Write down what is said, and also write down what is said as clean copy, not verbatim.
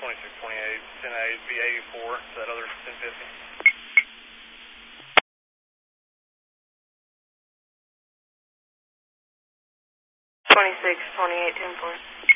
2628, 10-8, be 84 to that other 1050. 2628, 10-4.